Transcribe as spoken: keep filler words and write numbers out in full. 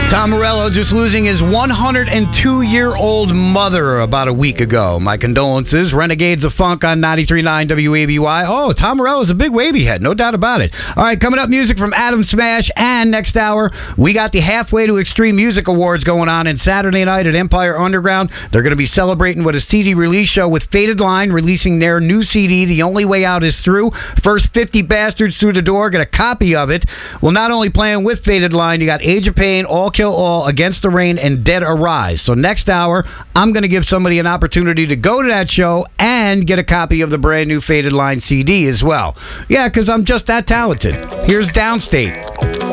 Tom Morello just losing his one hundred two-year-old mother about a week ago. My condolences. Renegades of Funk on ninety-three point nine W A B Y. Oh, Tom Morello's a big wavy head, no doubt about it. All right, coming up, music from Adam Smash, and next hour, we got the Halfway to Extreme Music Awards going on in Saturday night at Empire Underground. They're going to be celebrating with a C D release show with Faded Line, releasing their new C D, The Only Way Out Is Through. First fifty bastards through the door get a copy of it. Well, not only playing with Faded Line, you got Age of Pain, All Kill All, Against the Rain, and Dead Arise. So next hour, I'm going to give somebody an opportunity to go to that show and get a copy of the brand new Faded Line C D as well. Yeah, because I'm just that talented. Here's Downstate.